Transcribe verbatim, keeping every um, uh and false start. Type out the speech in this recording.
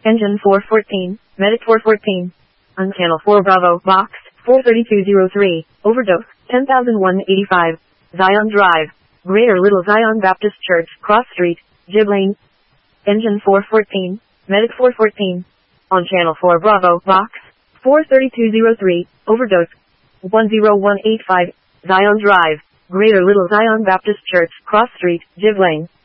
Engine four fourteen, Medic four fourteen. On Channel four Bravo, Box, four thirty-two oh three, Overdose, ten thousand one hundred eighty-five, Zion Drive, Greater Little Zion Baptist Church, Cross Street, Jib Lane. Engine four fourteen, Medic four fourteen. On Channel four Bravo, Box, four thirty-two oh three, Overdose, one oh one eight five, Zion Drive, Greater Little Zion Baptist Church, Cross Street, Jib Lane.